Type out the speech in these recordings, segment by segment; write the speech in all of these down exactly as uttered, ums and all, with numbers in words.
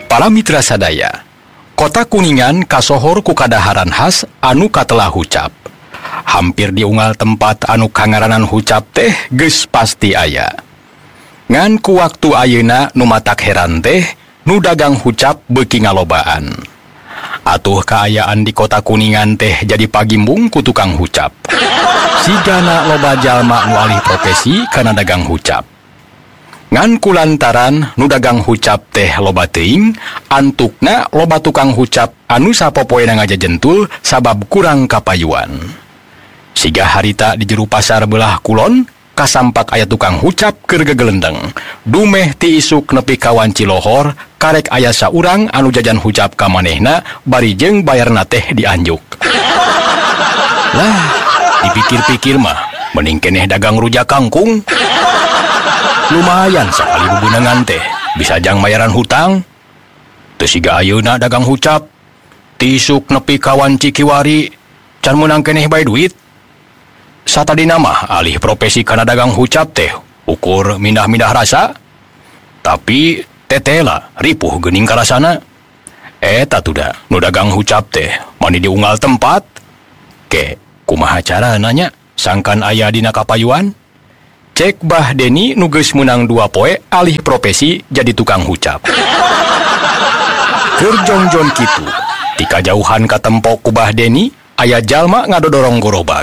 Para mitra sadaya, Kota Kuningan kasohor ku kadaharan khas anu katelah hucap. Hampir diunggal tempat anu kangaranan hucap teh geus pasti aya. Ngan ku waktu ayeuna nu matak heran teh nu dagang hucap beuki ngalobaan. Atuh kaayaan di Kota Kuningan teh jadi pagimbung ku tukang hucap. Sigana loba jalma nu alih profesi kana dagang hucap. Ngan kulantaran nu dagang hucap teh loba teuing, antukna loba tukang hucap anu sapopoena ngajajentul sabab kurang kapayuan. Siga harita di jero pasar belah kulon, kasampak aya tukang hucap keur gegelendeng. Dumeh ti isuk nepi ka wanci lohor, karek aya saurang anu jajan hucap ka manehna bari jeung bayarna teh dianjuk. Lah, dipikir-pikir mah mending keneh dagang rujak kangkung. Lumayan sakali bubunangan teh, bisa jang bayaran hutang. Teu siga ayeuna dagang hucap, tisuk nepi ka wanci kiwari, can meunang keneh bae duit. Satadina mah alih profesi kana dagang hucap teh, ukur mindah-mindah rasa. Tapi tetela ripuh geuning karasana. Eta tuda nu dagang hucap teh, mani diunggal tempat. Ke, kumaha carana nya sangkan aya dina kapayuan? Cek Bah Deni nu geus meunang dua poe alih profesi jadi tukang hucap. Keur jongjon kitu, ti kajauhan katempo ku Bah Deni aya jalma ngadodorong gorobag.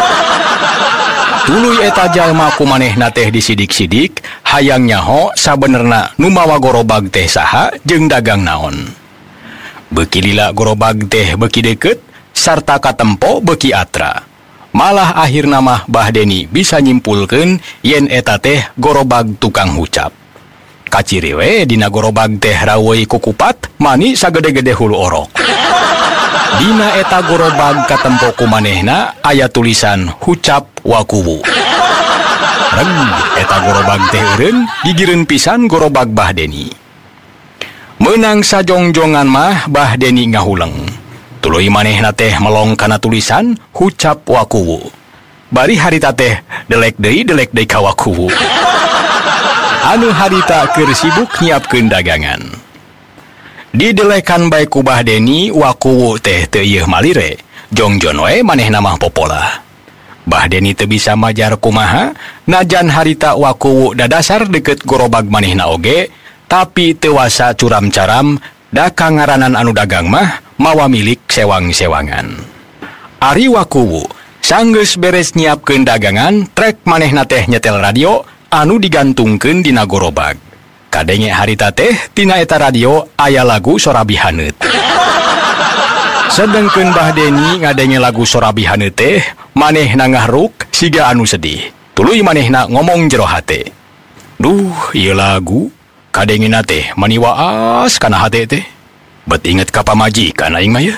Tuluy eta jalma kumanehna teh disidik-sidik, hayang nyaho sabenerna nu mawa gorobag teh saha jeung dagang naon. Beuki lila gorobag teh beuki deukeut sarta katempo beuki atra. Malah akhirna mah Bah Deni bisa nyimpulkeun yen eta teh gorobag tukang hucap. Kaciri we dina gorobag teh raweuy kukupat mani sagede-gede hulu orok. Dina eta gorobag katempo kumanehna aya tulisan hucap wakuwu. Reg eta gorobag teh eureun gigireun pisan gorobag Bah Deni. Meunang sajongjongan mah Bah Deni ngahuleng. Tuluy manehna teh melong kana tulisan hucap wakuwu. Bari harita teh delek deui delek deui ka wakuwu. Anu harita keur sibuk nyiapkeun dagangan. Didelekan bae ku Bah Deni wakuwu teh teu ieu malire, jongjon we manehna mah popola. Bah Deni teu bisa majar kumaha, najan harita wakuwu dadasar deukeut gorobag manehna oge, tapi teu wasa curam-caram da kangaranan anu dagang mah mawa milik sewang-sewangan. Ari wakuwu sanggeus beres nyiapkeun dagangan, trek manehna teh nyetel radio anu digantungkeun dina gorobag. Kadenge harita teh tina eta radio aya lagu Sorabi Haneut. Sedengkeun Bah Deni ngadenge lagu Sorabi Haneut teh, manehna ngahruk siga anu sedih. Tuluy manehna ngomong jero hate. Duh, ieu lagu kadengena teh mani waas kana hate teh. Bet inget ka pamajikan aing mah ye.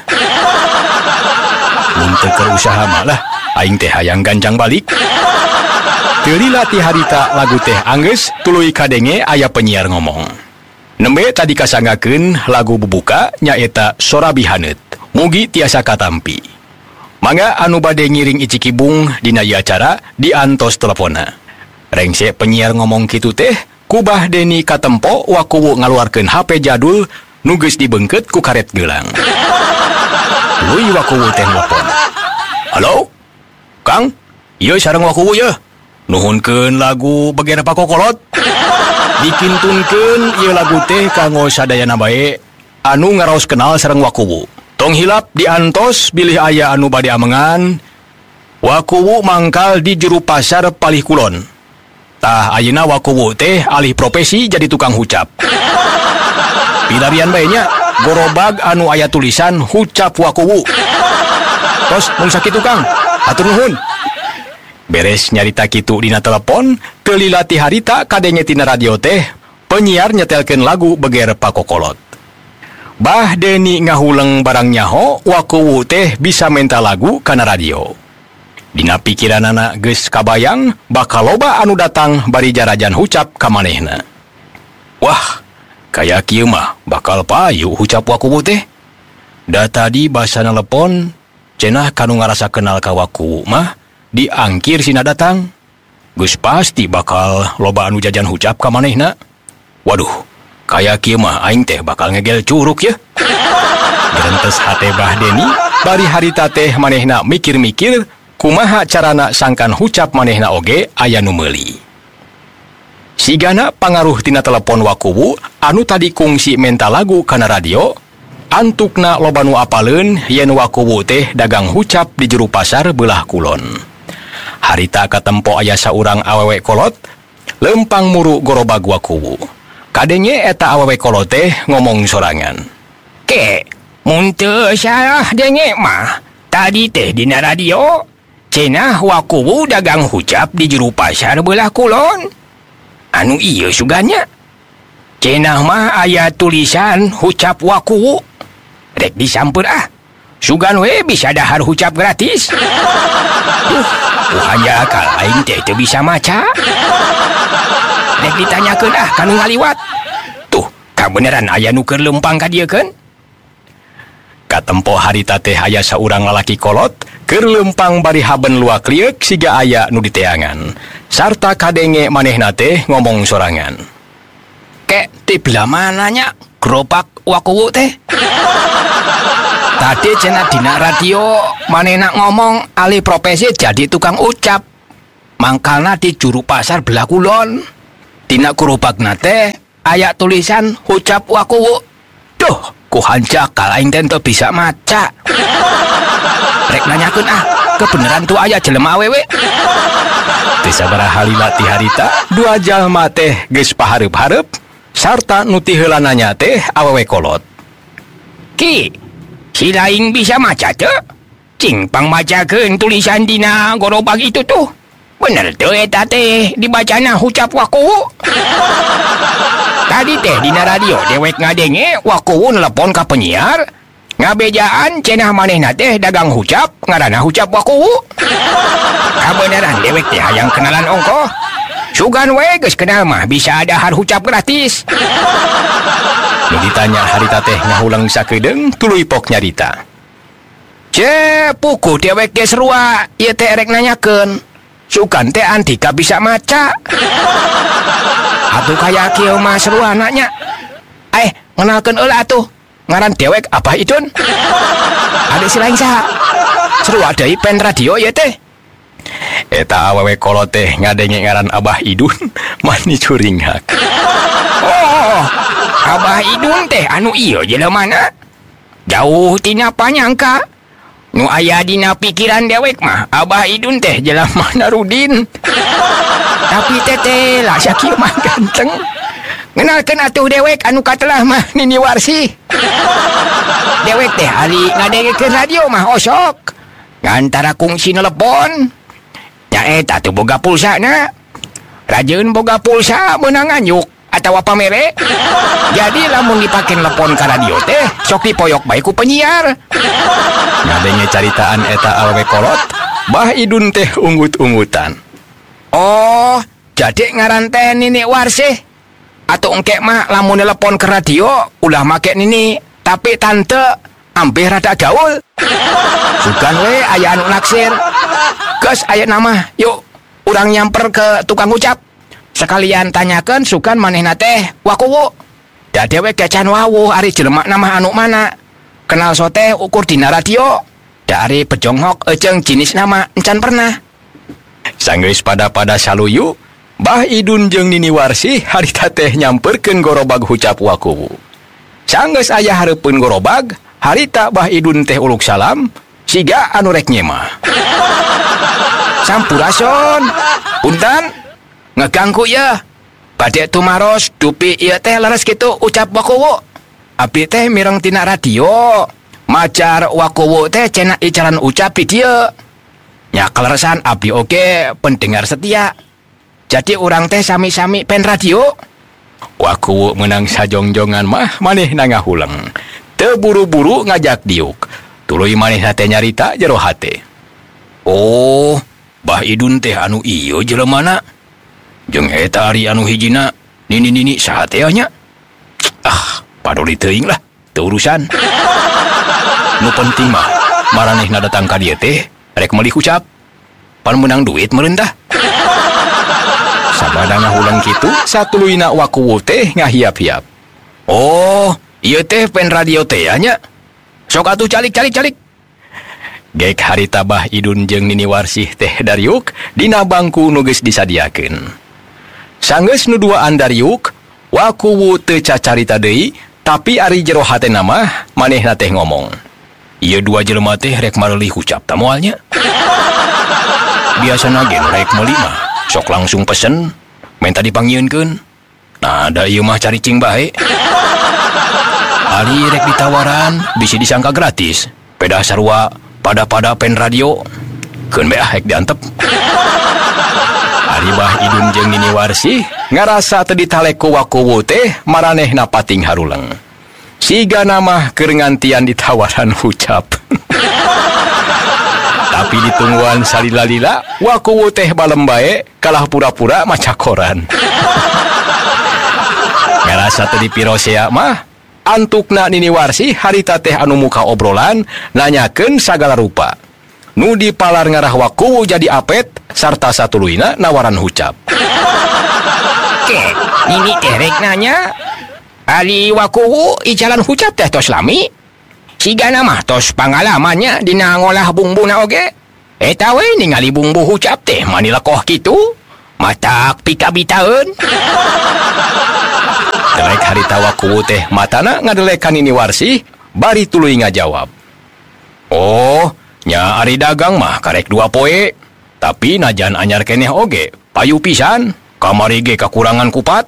Mun teu keur usaha mah lah, aing teh hayang ganjang balik. Teu lila ti harita lagu teh anggeus tuluy kadenge aya penyiar ngomong. Nembe tadi kasanggakeun lagu bubuka nyaeta Sorabi Haneut. Mugi tiasa katampi. Mangga anu bade ngiring icikibung dina ieu acara diantos teleponna. Rengse penyiar ngomong kitu teh, ku Bah Deni katempo wakuwu ngaluarkeun H P jadul nu geus dibeungkeut ku karet geulang. Tuluy wakuwu teh nelpon. Halo? Kang? Ieu sareng wakuwu ye. Nuhunkeun lagu Beger Pakokolot. Dikintunkeun ieu lagu teh kanggo sadayana bae anu ngaraos kenal sareng wakuwu. Tong hilap diantos bilih aya anu bade amengan. Wakuwu mangkal di juru pasar Palih Kulon. Tah ayeuna wakuwu teh alih profesi jadi tukang hucap. Pilarian bae nya gorobag anu aya tulisan hucap wakuwu. Tos mun sakitu Kang, atur nuhun. Beres nyarita kitu dina telepon, teu lila ti harita kadenge tina radio teh penyiar nyetelkeun lagu Beger Pakokolot. Bah Deni ngahuleng barang nyaho wakuwu teh bisa menta lagu kana radio. Dina pikiranana geus kabayang bakal loba anu datang bari jarajan hucap ka manehna. Wah, kaya kieu mah bakal payu hucap wakuwu teh. Da tadi basa nelepon, cenah kanu ngarasa kenal ka wakuwu mah diangkir sina datang. Geus pasti bakal loba anu jajan hucap ka manehna. Waduh, Kayak kieu mah aing teh bakal ngegel curug ya. Gerentes hate Bah Deni, bari harita teh manehna mikir-mikir kumaha carana sangkan hucap manehna oge aya nu meuli. Sigana pangaruh tina telepon wakuwu anu tadi kungsi menta lagu kana radio, antukna loba nu apaleun yen wakuwu teh dagang hucap di juru pasar belah kulon. Harita katempo aya saurang awewe kolot lempang muru gorobag wakuwu. Kadenge eta awewe kolot teh ngomong sorangan. Ke, mun teu salah denge mah, tadi teh dina radio cenah wakuwu dagang hucap di juru pasar belah kulon. Anu iya suganya. Cenah mah aya tulisan hucap wakuwu. Rek disamper ah. Sugan we bisa dahar hucap gratis. Duh, uhanya akal aing teh teu bisa maca. Rek ditanyakeun ah kanu ngaliwat. Tuh, kabeneran aya nu keur lempang ka dieu keun. Katempo harita teh aya saurang lalaki kolot keur lempang bari haben luak liek siga aya nu diteangan. Sarta kadenge manehna teh ngomong sorangan. Kek ti belah mananya gerobak wakuwu teh. Tadi cenah dina radio manehna ngomong alih profesi jadi tukang ucap. Mangkalna di juru pasar belah kulon. Dina gerobakna teh aya tulisan hucap wakuwu. Duh, ku hanjakal aing teh teu bisa maca. Rek nanyakeun ah, kebeneran tu aya jelema awewe. Teu sabaraha lila ti harita, dua jalma teh geus pahareup-hareup sarta nu ti heula nanya teh awewe kolot. Ki, si laing bisa maca teu? Cing pangmacakeun tulisan dina gorobag itu tuh. Bener teu eta teh dibacana hucap wakuwu. Tadi teh dina radio dewek ngadenge wakuwu nelpon ka penyiar. Ngabejaan cenah manehna teh dagang hucap ngaranna hucap wakuwu. Kabeneran dewek teh hayang kenalan ongko. Sugan we geus kenal mah bisa dahar hucap gratis. Nu ditanya harita teh ngahulang sakedeung tuluy pok nyarita. Ce puku dewek ge sarua ieu teh rek nanyakeun. Sugan teh Andika bisa maca. Atuh kaya kieu mah sarua nanya. Eh, ngenalkeun heula atuh. Ngaran dewek Abah Idun. Ade si lain saha? Sarua deui pen radio ieu teh. Eta awewe kolot teh ngadenge ngaran Abah Idun mani curinghak. Oh, Abah Idun teh anu ieu jelemana. Jauh tina panyangka. Nu aya dina pikiran dewek mah Abah Idun teh jelema Narudin. Tapi teteh lah sakieu mah ganteng. Ngenalkeun atuh dewek anu katelah mah Nini Warsi. Dewek teh hari ngadengekeun radio mah osok. Ngantara kungsi nelepon. Nya eta teu boga pulsana. Rajeun boga pulsa meunang anyuk atawa pamere. Jadi lamun dipake nelepon ka radio teh sok dipoyok bae ku penyiar. Ngadenge caritaan eta awewe kolot, Bah Idun teh unggut-unggutan. Oh, jadi ngaran teh Nini Warsi. Atau engke mah lamun telepon ke radio ulah make Nini, tapi tante ampir rada gaul. Sugan we aya anu naksir. Geus aya nama, yuk urang nyamper ke tukang ucap. Sekalian tanyakeun sugan manehna teh wakuwu. Da dewek kecan wawuh ari jelema nama anu mana. Kenal sote ukur dina radio. Da ari bejonghok ejeung jinis nama encan pernah. Sanggeus pada-pada saluyu Bah Idun jeung Nini Warsi harita teh nyamperkeun gorobag hucap wakuwu. Sanggeus aya hareupeun gorobag, harita Bah Idun teh uluk salam, siga anu rek nyema. Sampurason, punten, ngeganggu ya. Bade tumaros dupi ieu teh leres kitu ucap wakuwu. Abdi teh mireng tina radio, macar wakuwu teh cenah icaran ucap di dieu. Nya kaleresan abdi oge pendengar setia. Jadi orang teh sami-sami pen radio. Wakuwu menang sajongjongan mah manehna ngahuleng. Teu buru-buru ngajak diuk. Tuluy manehna teh nyarita jero hate. Oh, Bah Idun teh anu ieu jelemana. Jeung eta ari anu hijina nini-nini saha teh nya? Ah, paduli teuing lah, teu urusan. Nu penting mah maranehna datang ka dieu teh rek meuli ucap. Pan menang duit meureun tah. Sabada ngahulang kitu, satuluyna wakuwu teh ngahiap-hiap. Oh, ieu teh pen radio teh nya. Sok atuh calik-calik-calik. Gek harita Bah Idun jeung Nini Warsih teh dariuk dina bangku nu geus disadiakeun. Sanggeus nu duaan dariuk, wakuwu teu cacarita deui, tapi ari jero hatena mah manehna teh ngomong. Ieu dua jelema teh rek mareulih ucap ta moalnya. Biasana gen rek meuli mah sok langsung pesen, minta dipanggieunkeun. Nah, da ieu mah caricing bae. Ari rek ditawaran, bisi disangka gratis. Peda sarua pada-pada pen radio. Keun beah rek diantep. Ari Bah Idun jeung Nini Warsih ngarasa teu ditalek ku wakuwu teh maranehna pating haruleng. Sigana mah keur ngantian ditawaran ucap. Tapi ditungguan salila-lila, wakuwu teh balem bae kalah pura-pura maca koran. Ngarasa teu dipirosea mah, antukna Nini Warsih harita teh anu muka obrolan nanyakeun sagala rupa. Nu dipalar ngarah wakuwu jadi apet sarta satuluyna nawaran hucap. Ke, Nini teh rek nanya, ari wakuwu ijalan hucap teh tos lami? Sigana mah tos pangalamannya dina ngolah bumbuna oge. Eta we ningali bumbu hucap teh manilekoh kitu, matak pikabitaeun. Delek harita wakuwu teh matana ngadelekan Nini Warsih, bari tuluy ngajawab. Oh, nya ari dagang mah karek dua poe, tapi najan anyar keneh oge, payu pisan, kamari ge kakurangan kupat.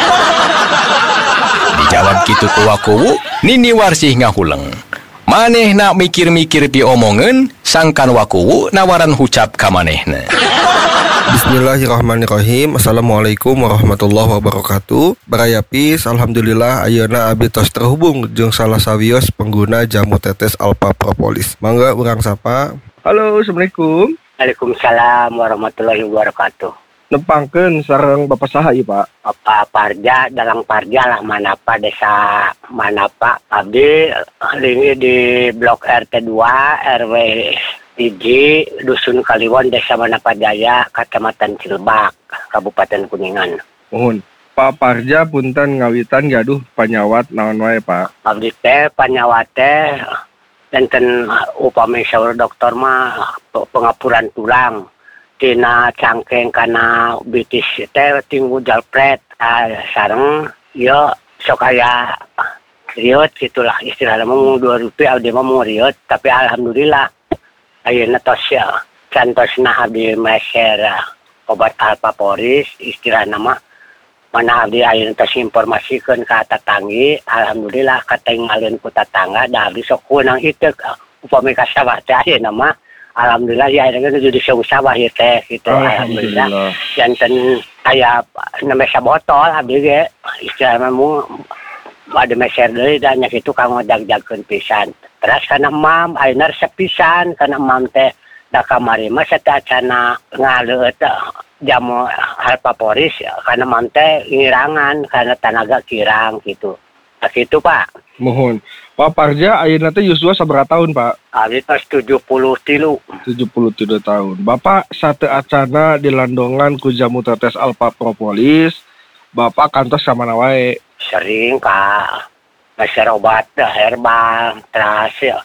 Dijawab kitu ku wakuwu, Nini Warsih ngahuleng. Manehna mikir-mikir diomongeun, sangkan wakuwu nawaran hucap ka manehna. Bismillahirrahmanirrahim. Assalamualaikum warahmatullahi wabarakatuh. Barayapis, alhamdulillah ayeuna abdi tos terhubung jeung salah sawios pengguna jamu tetes Alpha Propolis. Mangga urang sapa. Halo, assalamualaikum. Waalaikumsalam warahmatullahi wabarakatuh. Nepangkeun sareng Bapak saha ieu, Pak? Bapak Parja, Dalang Parja lah Manapa, desa Manapa. Abdi ini di blok R T dua R W Iji, Dusun Kaliwon, Desa Manapa Jaya, Kecamatan Cilebak, Kabupaten Kuningan. Mohon. Pak Parja punten ngawitan gaduh panyawat naon wae, Pak? Abdi teh panyawat teh enten upami saur dokter mah pengapuran tulang. Tina cangkeng kana bitis teh tinggu jalpret ah, sareng yo sok aya riot gitulah istilahna mah dua rupiah abdi mah mau riot, tapi alhamdulillah ayeuna tos ya cantosna abdi meser obat alpaporis istilahna mah mana abdi ayeuna tos informasikeun ka tetanggi, alhamdulillah katinggalin ku tetangga da abdi sok kunang ieu upami ka sawah teh ayeuna mah alhamdulillah ya akhirnya jadi sawah ya teh gitu. Alhamdulillah janten aya nemesa botol abdi ge istilahna mu ada meser deui da nya kitu kanggo jag-jagkeun pisan. Terus kana mam ayeuna resep pisan kana mam teh da kamari mah satacana ngaleut jamu alpaporis kana mam teh ngirangan kana tanaga kirang gitu. Nah kitu Pak. Mohon. Pak Parja ayeuna teh yuswa sabaraha tahun, Pak? Abdi tos tujuh puluh tilu. tujuh puluh tilu tahun. Bapak sate acana dilandongan ku jamu tetes Alpha Propolis. Bapak kantos ka mana wae? Sering ka meser obat herbal, terus ya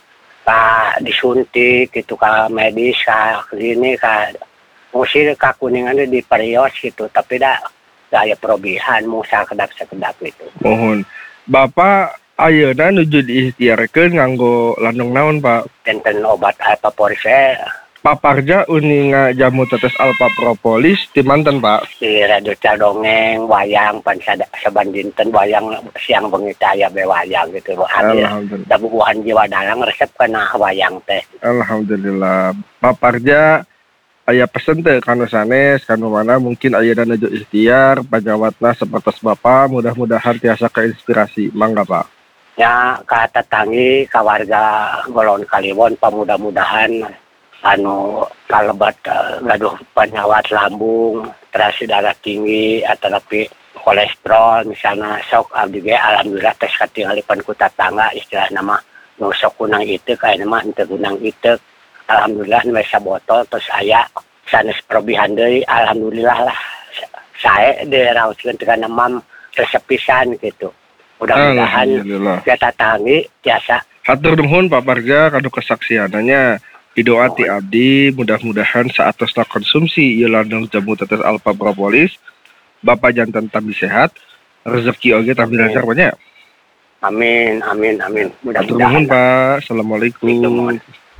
ka disuntik gitu ka medis ka klinik ka musi ka Kuningan di Perios gitu, tapi da aya perobihan mu sakedap-sakedap gitu. Mohon. Bapak ayeuna nuju diikhtiarkeun nganggo landong naon, Pak? Enten obat alpaporis eh. Pak Parja uninga jamu tetes Alpha Propolis di manten, Pak? Di radio dongeng wayang pan saban dinten wayang siang bengi teh aya be wayang gitu. Alhamdulillah. Da bubuhan jiwa dalang resep kana wayang teh. Alhamdulillah. Pak Parja aya pesen teh kanu sanes kanu mana mungkin ayeuna nuju ikhtiar panyawatna sapertos Bapak mudah-mudahan tiasa keinspirasi. Mangga, Pak. Ya ka tetanggi ka warga Golon Kaliwon pamudah-mudahan anu kalebat uh, gaduh penyawat lambung, terus darah tinggi atau tapi kolesterol misalnya sok abdi ge alhamdulillah tes katinggalipan ku tetangga istilahna mah nu sok kunang ieu kayak mah henteu kunang ieu alhamdulillah nu sabotol terus aya sanes perobihan deui alhamdulillah lah sae diraoskeun teu kana mam resep pisan gitu. Mudah-mudahan Alhamdulillah. kita tahangi biasa. Hatur nuhun Pak Parja kanu kesaksiananya. Idoa ti abdi mudah-mudahan saat tosna konsumsi ieu landung jamu tetes Alpha Propolis Bapak jantan tambi sehat, rezeki oge tambi lancar banyak. Amin, amin, amin. Hatur nuhun Pak. Assalamualaikum.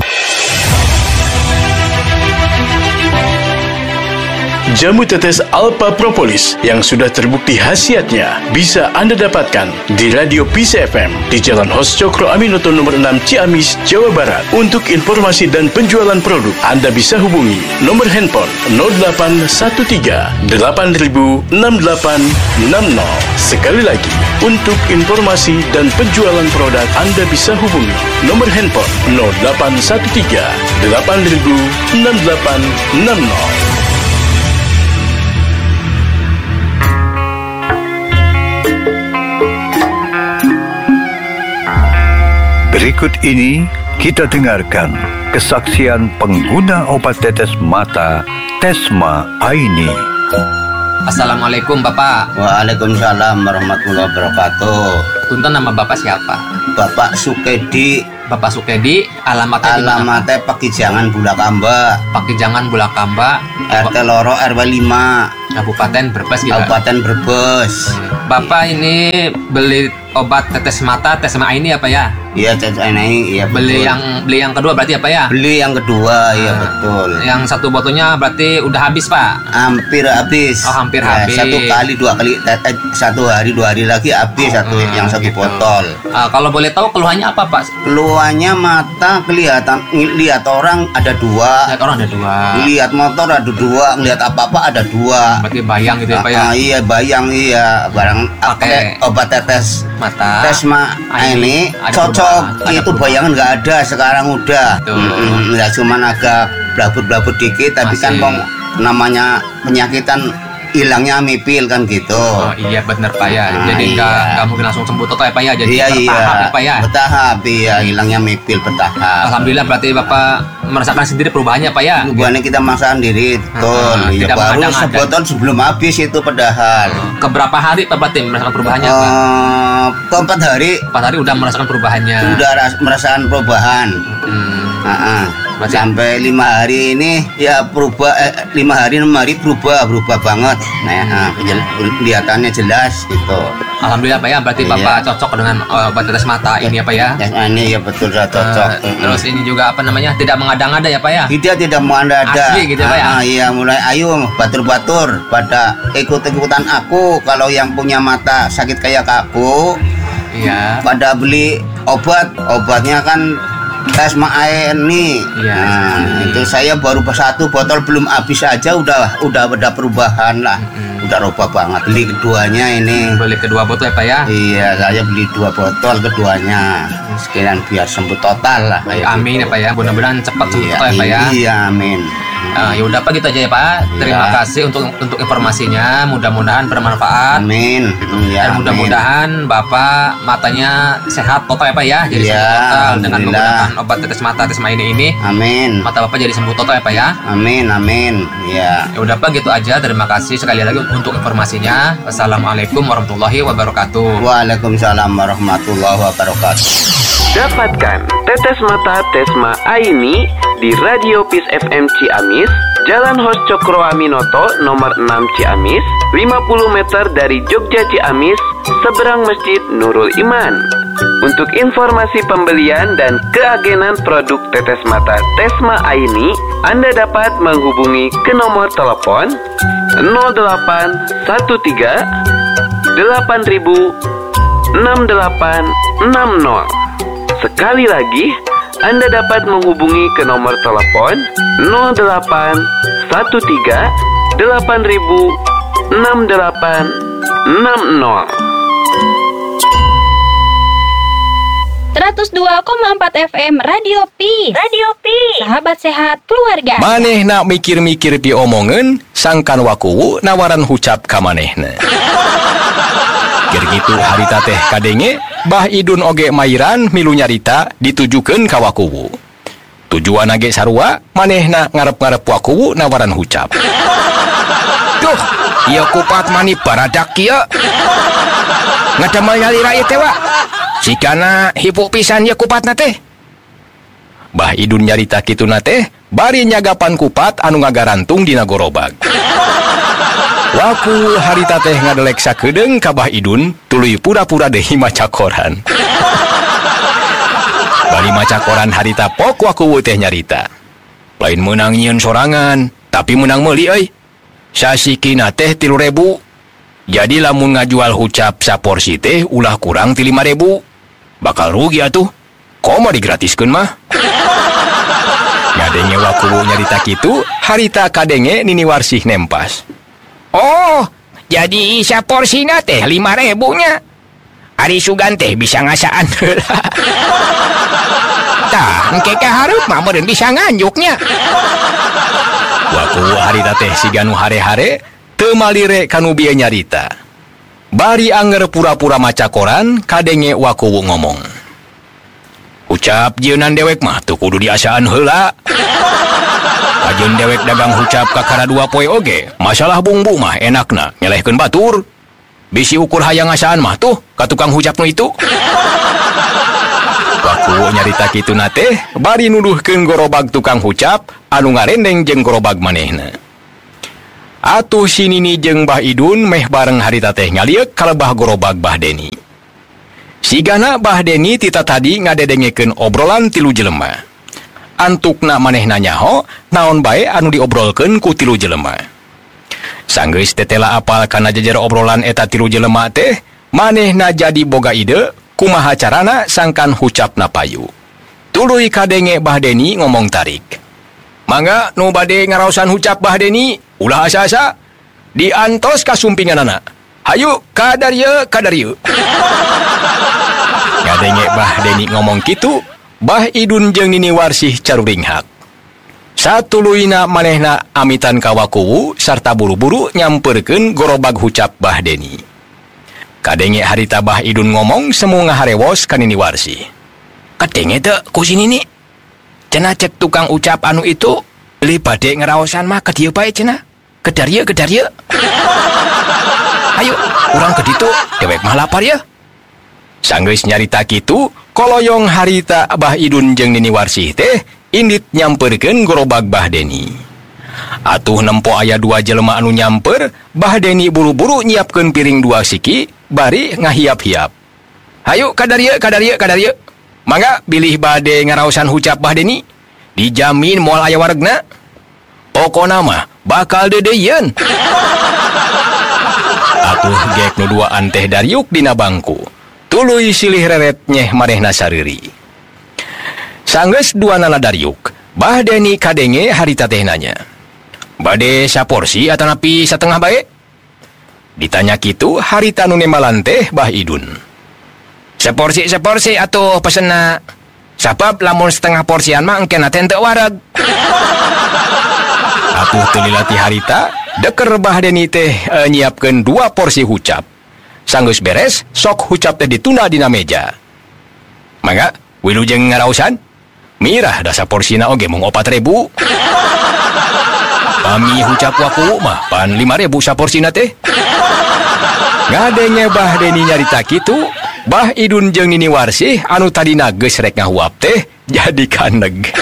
Jamu tetes Alpha Propolis yang sudah terbukti khasiatnya bisa Anda dapatkan di Radio Peace F M di Jalan Hos Cokro Aminoto nomor enam Ciamis, Jawa Barat. Untuk informasi dan penjualan produk, Anda bisa hubungi nomor handphone nol delapan satu tiga delapan nol enam delapan enam nol. Sekali lagi, untuk informasi dan penjualan produk, Anda bisa hubungi nomor handphone nol delapan satu tiga delapan nol enam delapan enam nol. Berikut ini kita dengarkan kesaksian pengguna obat tetes mata Tesma Aini. Assalamualaikum Bapak. Waalaikumsalam warahmatullahi wabarakatuh. Punten, nama Bapak siapa? Bapak Sukedi. Bapak Sukedi, alamatnya di mana? Alamatnya Pakijangan Bulakamba. Pakijangan Bulakamba, R T Loro R W lima. Kabupaten Brebes gitu. Kabupaten Brebes. Bapak ini beli obat tetes mata Tesma ini apa ya? Iya, tetes ini, iya betul. Beli yang beli yang kedua berarti apa ya? Beli yang kedua, iya betul. Yang satu botolnya berarti udah habis Pak? Hampir habis. Oh, hampir Ya, habis. Satu kali, dua kali, eh, satu hari, dua hari lagi habis satu Hmm, yang satu gitu. botol. Ah, kalau boleh tahu keluhannya apa Pak? Keluarnya mata kelihatan, lihat orang ada dua. Lihat orang ada dua. Lihat motor ada dua, ngelihat apa-apa ada dua. Berarti bayang gitu ya Pak ya? Ah, iya bayang iya barang Pakai pakai obat tetes mata. Tesma ini Ada cocok. perubahan, ada Itu bayangan nggak ada sekarang udah. Betul. Mm-mm, ya cuman agak blabut-blabut dikit tapi Masih. kan pong namanya penyakitan hilangnya mipil kan gitu. Oh iya benar Pak ya. Nah, Jadi nggak iya. nggak mungkin langsung sembuh total ya Pak ya. Jadi Iya iya. bertahap ya Pak ya. Bertahap iya hilangnya mipil bertahap. Alhamdulillah berarti Bapak merasakan sendiri perubahannya Pak ya. Bukannya kita masakan diri, betul. Ah, Ya, tidak baru mengadang-adang. sebotol sebelum habis itu padahal. Keberapa hari Pak berarti merasakan perubahannya Pak? Eh, keempat hari Empat hari udah merasakan perubahannya. udah ras- merasakan perubahan. Hmm. Ah, ah. Berarti- Sampai lima hari ini ya berubah, eh, lima hari enam hari berubah berubah banget. Nah, ah, kejel- kelihatannya jelas gitu. Alhamdulillah Pak ya. Berarti Iya. Bapak cocok dengan uh, obat tetes mata ini ya Pak ya. Ya, ini ya betul sudah cocok. Eh, Mm-mm. terus ini juga apa namanya tidak mengada-ngada ya Pak ya. Tidak tidak mau anda ada. Asli gitu ya, Pak ya? Ah, iya mulai ayo batur-batur pada ikut-ikutan aku kalau yang punya mata sakit kayak aku Iya. pada beli obat obatnya kan Tesma ini. Iya, Nah, iya. itu saya baru satu botol belum habis aja udah udah ada perubahan lah. Mm-mm. Udah rubah banget. Beli keduanya ini. Beli kedua botol ya Pak ya. Iya, saya beli dua botol keduanya. Sekalian biar sembuh total lah kayak Amin ya gitu. Pak ya. Mudah-mudahan cepat sembuh Iya, total ya Pak ya. Iya, amin. Ah, ya udah Pak gitu aja ya Pak. Terima Iya. kasih untuk untuk informasinya. Mudah-mudahan bermanfaat. Amin. Ya, Dan mudah-mudahan Bapak matanya sehat total ya Pak ya. Jadi Iya, sembuh total dengan alhamdulillah. menggunakan obat tetes mata Tesma ini ini. Amin. Mata Bapak jadi sembuh total ya Pak ya. Amin, amin. Ya. Ya udah Pak gitu aja. Terima kasih sekali lagi untuk informasinya. Wassalamualaikum warahmatullahi wabarakatuh. Waalaikumsalam warahmatullahi wabarakatuh. Dapatkan tetes mata Tesma Aini di Radio Peace F M Ciamis, Jalan Hos Cokro Aminoto nomor enam Ciamis, lima puluh meter dari Jogja Ciamis, seberang Masjid Nurul Iman. Untuk informasi pembelian dan keagenan produk tetes mata Tesma Aini, Anda dapat menghubungi ke nomor telepon nol delapan satu tiga delapan ribu enam delapan enam nol. Sekali lagi, Anda dapat menghubungi ke nomor telepon nol delapan satu tiga delapan ribu enam delapan enam nol. seratus dua koma empat F M Radio Peace. Radio Peace. Sahabat sehat keluarga. Maneh nak mikir-mikir diomongen, sangkan wakuwu nawaran hucap ka manehna. Kir gitu harita teh kadenge, bah idun oge mairan milu nyarita ditujukeun ka wakuwu. Tujuan age sarua, manehna ngarep-ngarep wakuwu nawaran hucap. Duh, ieu kupat mani baradak kieu. Ngadamel nyalira ieu teh wa. Sikana hipuk pisan ye kupatna teh. Bah Idun nyarita kituna teh bari nyagapan kupat anu ngagarantung dina gorobag. Waku harita teh ngadelek sakedeung ka Bah Idun tuluy pura-pura deui maca koran. Bari maca koran harita pok waku teh nyarita. Lain menang nyieun sorangan, tapi menang meuli euy. Sasikina teh tilu ribu. Jadi lamun ngajual hucap saporsi teh ulah kurang ti lima ribu. Bakal rugi atuh. Koma digratiskeun mah. Ngadenge waku nyarita kitu, harita kadenge nini warsih nempas. Oh, jadi saporsina teh lima ribunya. Ari Sugan teh bisa ngasaan heula. Tah, engke kahareup mah meureun bisa nganjuknya. Waku harita teh siga nu hare-hare teu malire kanu bieu nyarita. Bari anger pura-pura maca koran, kadenge waku ngomong. Ucap jeunan dewek mah teu kudu diasaan heula. Kajeun dewek dagang hucap kakara dua poe oge, masalah bumbu mah enakna nyelehkeun batur. Bisi ukur hayang ngasaan mah tuh ka tukang hucap nu itu. Waku nyarita kituna teh bari nuduhkeun gorobag tukang hucap anu ngarendeng jeung gorobag manehna. Atuh si Nini jeung Bah Idun meh bareng harita teh ngaliek kalebah gorobag Bah Deni. Sigana Bah Deni tita tadi ngadedengekeun obrolan tilu jelema. Antukna manehna nyaho naon bae anu diobrolkeun ku tilu jelema. Sanggeus tetela apal kana jejer obrolan eta tilu jelema teh, manehna jadi boga ide kumaha carana sangkan hucapna payu. Tuluy kadenge Bah Deni ngomong tarik. Mangga nu bade ngaraosan hucap Bah Deni, ulah asa-asa diantos ka sumpinganana. Hayu ka darieu ka darieu. Kadenge Bah Deni ngomong kitu, Bah Idun jeung Nini Warsih caruring hak. Satuluyna manehna amitan ka wakuwu sarta buru-buru nyamperkeun gorobag hucap Bah Deni. Kadenge harita Bah Idun ngomong semu ngaharewos ka Nini Warsih. Kadenge teu ku si Nini. Cenah cek tukang ucap anu itu li bade ngaraosan mah ka dieu bae cenah. Ke darieu ke darieu. Ayo urang ke ditu dewek mah lapar ya. Sanggeus nyarita kitu, koloyong harita Bah Idun jeung Nini Warsih teh indit nyamperkeun gorobag Bah Deni. Atuh nempo aya dua jelema anu nyamper, Bah Deni buru-buru nyiapkeun piring dua siki, bari ngahiap-hiap. Hayu ka darieu ka darieu ka darieu. Mangga bilih bade ngaraosan hucap Bah Deni. Dijamin moal aya waregna. Pokona mah bakal dedeyeun. Atuh gek nu duaan teh dariuk dina bangku. Tuluy silih reret nyeh marehna sareuri. Sanggeus duanana dariuk, Bah Deni kadenge harita teh nanya. Bade saporsi atanapi satengah bae? Ditanya kitu harita nu nemalan teh Bah Idun. Seporsi-seporsi atuh pesenna. Sabab lamun setengah porsian mah engke teh teu wareg. Atuh teu lilati harita, deker Bah Deni teh e, nyiapkeun dua porsi hucap. Sanggeus beres, sok hucap teh ditunda dina meja. Mangga, wilujeng ngaraosan. Mirah dasa porsina oge mung opat ribu. Pami hucap waku mah pan lima ribu saporsina teh. Ngadenge Bah Deni nyarita kitu, Bah Idun jeung Nini Warsih anu tadina geus rek ngahuap teh jadi kaneg.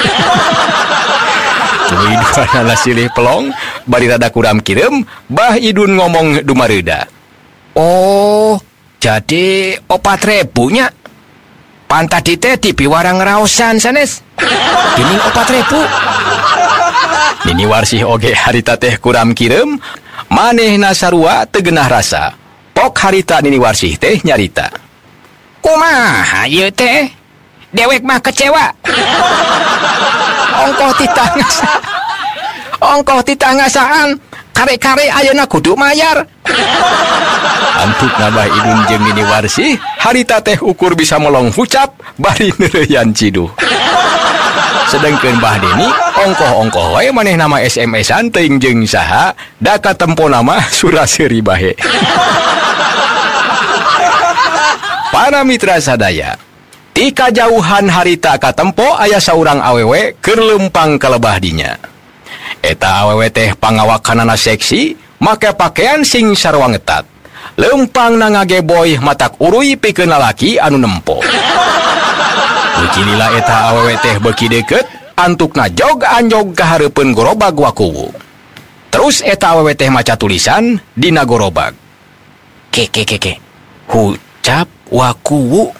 Tuluy duanana silih pelong, bari rada kuram kirem, Bah Idun ngomong dumareuda. Oh, jadi opat ribunya. Pan tadi teh tipi warang ngaraosan sanes. Gini opat ribu. Nini Warsih oge harita teh kuram kirem, manehna sarua teu geunah rasa. Pok harita Nini Warsih teh nyarita. Kumaha ieu teh? Dewek mah kecewa. Ongkoh titangasa. Ongkoh titangasaan. Kare-kare ayeuna kudu mayar. Antukna Bah Idun jeung Nini Warsih, harita teh ukur bisa melong hucap bari neureuyan ciduh. Sedengkeun Bah Deni, ongkoh-ongkoh wae maneh nama S M S-an teuing jeung saha, da katempona mah suraseuri bae. Para mitra sadaya, ti kajauhan harita katempo aya saurang awewe keur leumpang kalebah dinya. Eta awewe teh pangawakanana seksi, make pakaian sing sarua ngetat. lempang na ngageboy matak urui pikeun lalaki anu nempo. Uji lila eta awewe teh beuki deukeut, antukna jog anjog ka hareupeun gorobag wakuwu. Terus eta awewe teh maca tulisan dina gorobag. Ke ke ke ke. Hucap wakuwu.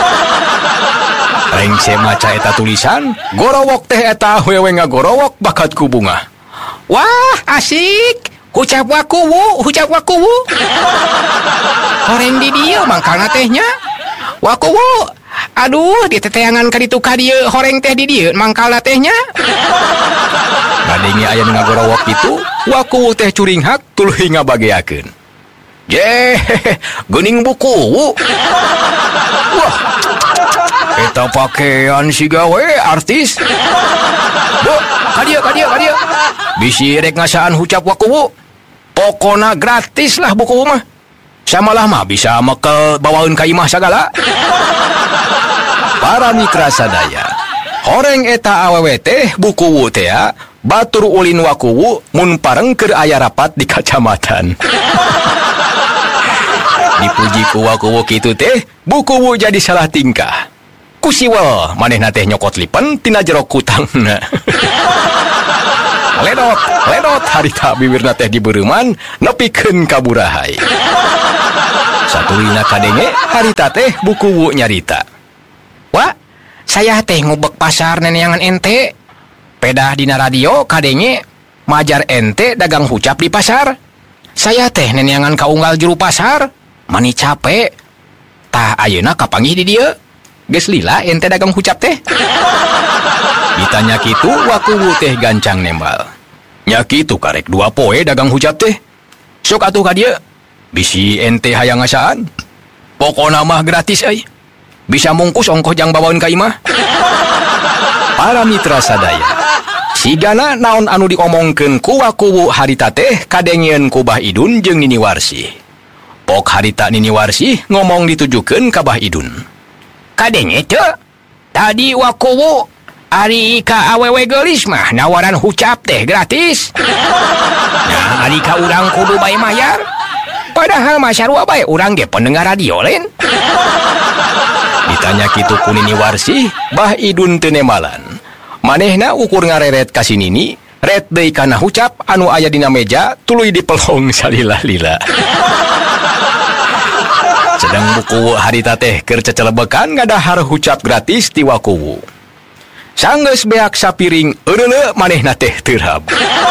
Rengse maca eta tulisan, gorowok teh eta awewe ngagorowok bakat ku bunga. Wah, asik. Hucap wakuwu, hucap wakuwu. Horeng di dieu mangkalna tehnya. Wakuwu. Aduh, di teteangan ka ditu ka dieu horeng teh di dieu mangkalna tehnya. Gadenge aya nu ngagorowok kitu, wakuwu teh curing hak tuluy ngabageakeun. Jeh, geuning buku. Wah. Eta pakaian si gawe artis. Bu, ka dieu ka dieu ka dieu. Bisi rek ngasaan hucap wakuwu. Pokona gratis lah buku mah. Samalah mah bisa mekel bawaeun ka imah sagala. Para mitra sadaya, horeng eta awewe teh bukuwu teh batur ulin wakuwu mun pareng keur aya rapat di kacamatan. Dipuji ku wakuwu kitu teh, bukuwu jadi salah tingkah. Kusiwel manehna teh nyokot lipen tina jero kutangna. Ledot, ledot harita bibirna teh dibeureman nepikeun ka burahay. Satulina kadenge harita teh bukuwu nyarita. Wah, saya teh ngubek pasar neneangan ente. Pedah dina radio kadenge majar ente dagang hucap di pasar. Saya teh neneangan kaunggal juru pasar. Mani capek. Tah ayeuna kapanggih di dieu. Geus lila ente dagang hucap teh. Ditanya kitu wakuwu teh gancang nembal. Nya kitu karek dua poe dagang hucap teh. Sok atuh ka dieu. Bisi ente hayang ngasaan. Pokona mah gratis euy. Bisa mungkus ongkoh jang bawaeun ka imah. Para mitra sadaya, sigana naon anu diomongkeun ku wakuwu harita teh kadengieun ku Bah Idun jeung Nini Warsih. Pok harita Nini Warsih ngomong ditujukeun ka Bah Idun. Kadenge teu, tadi wakuwu ari ka awewe geulis mah nawaran hucap teh gratis. Nah, ari ka urang kudu bae mayar. Padahal mah sarua bae urang ge pendengar radio lain. Ditanya kitu ku Nini Warsih, Bah Idun teu nemalan. Manehna ukur ngareret ka si Nini, ret deui kana hucap anu aya dina meja tuluy dipelong salila-lila. Sedang buku harita teh keur cecelebekan ngadahar hucap gratis ti wakuwu. Sanggeus beak sapiring eureuleu manehna teh teurab.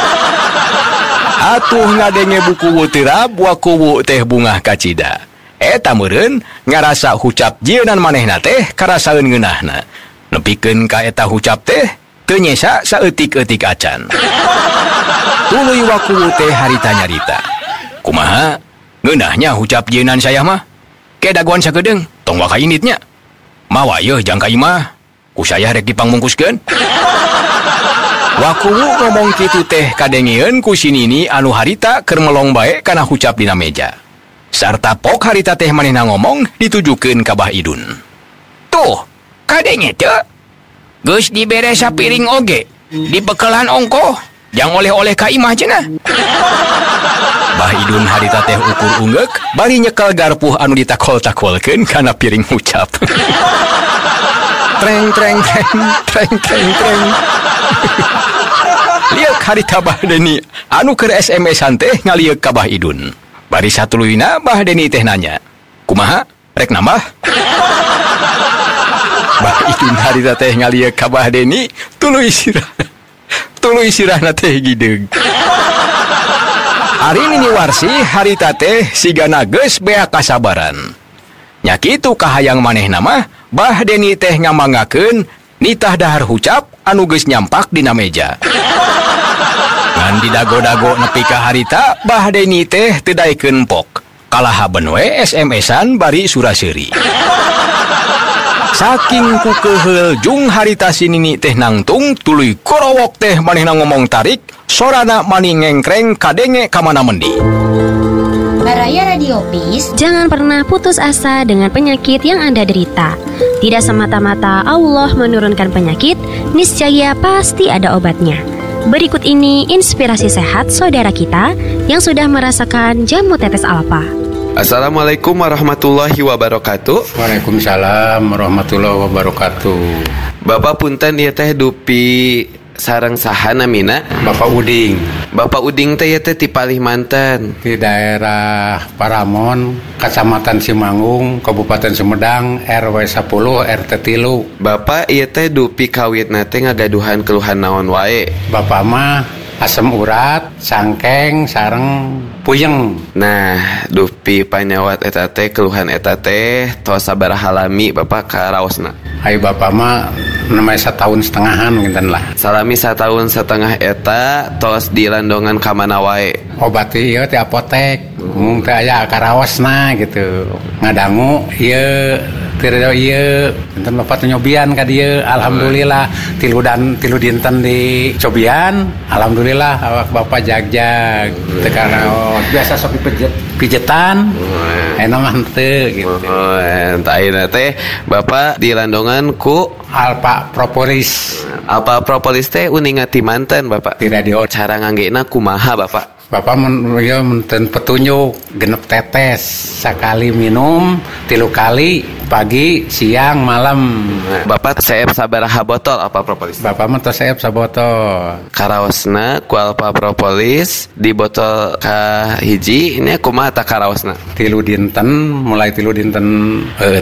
Atuh ngadenge bukuwu teurab wakuwu teh bungah kacida. Eta meureun ngarasa hucap jieunnan manehna teh karasaeun ngeunahna. Nepikeun ka eta hucap teh teu nyesa saeutik-eutik acan. Tuluy wakuwu teh harita nyarita. Kumaha? Ngeunahnya hucap jieunnan saya mah. Ke dagoan sakedeung, tong waka initnya. Mawa yeuh jang ka imah. Ku saya rek dipangmungkuskeun. Wakuwu ngomong kitu teh kadengieun ku si Nini anu harita keur melong bae kana hucap dina meja. Sarta pok harita teh manehna ngomong ditujukeun ka Bah Idun. Tuh, kadenge teu. Geus dibere sapiring oge, dibekelan ongkoh, jang oleh-oleh ka imah cenah. Bah Idun harita teh ukur ungeuk, bari nyekel garpuh anu ditakol-takolkeun kana piring hucap. Treng treng treng treng treng treng. Liek harita Bah Deni anu keur S M S-an teh ngalieuk ka Bah Idun. Bari satuluyna Bah Deni teh nanya, kumaha? Rek nambah? Bah Idun harita teh ngalieuk ka Bah Deni, tuluy sirah. Tuluy sirahna teh gideug. Ari Nini Warsih harita teh sigana geus beak kasabaran. Nya kitu kahayang manehna mah Bah Deni teh ngamangakeun nitah dahar hucap anu geus nyampak dina meja. Ngan didago-dago nepi ka harita Bah Deni teh teu daekeun pok. Kalahaben we S M S-an bari suraseuri. Saking ku keheul jung harita si Nini teh nangtung tuluy korowok teh manehna ngomong tarik, sorana mani ngengkreng kadenge ka mana mendi. Baraya Radio Peace, jangan pernah putus asa dengan penyakit yang Anda derita. Tidak semata-mata Allah menurunkan penyakit, niscaya pasti ada obatnya. Berikut ini inspirasi sehat saudara kita yang sudah merasakan jamu tetes alfa. Assalamualaikum warahmatullahi wabarakatuh. Waalaikumsalam warahmatullahi wabarakatuh. Bapak punten ieu teh dupi sareng saha namina? Bapak Uding. Bapak Uding teh ieu teh ti Palimanten, di daerah Paramon, Kecamatan Simanggung, Kabupaten Sumedang, R W sepuluh R T tilu. Bapak ieu teh dupi kawitna teh ngagaduhan keluhan naon wae? Bapak mah asam urat, cangkeng, sareng puyeng. Nah, dupi panyawat eta teh keluhan eta teh tos sabaraha lami Bapak karaosna? Hai Bapak mah namanya setahun setengahan mungkin lah. Salami setahun setengah eta tos dilandongan ka mana wae? Obat ieu ti apotek. Mung teh aya karaosna gitu. Ngadangu ieu tireu ieu enten Bapak teh nyobian ka dieu. Alhamdulillah tilu dan tilu dinten di cobian. Alhamdulillah awak Bapak jag-jag. Teu karaos biasa sok pijet pijetan. Eno mah teu gitu. Oh, entah ayeuna teh Bapak dilandongan ku Alpa Propolis. Alpa Propolis teh uninga ti manten Bapak. Ti radio. Cara nganggena kumaha Bapak? Bapak men ya menten petunjuk genep tetes sakali minum tilu kali pagi siang malam. Bapak seep sabaraha botol Alpa Propolis? Bapak mah tos seep sabotol. Karaosna ku Alpa Propolis di botol ka hiji ini kumaha ta karaosna? Tilu dinten mulai tilu dinten eh,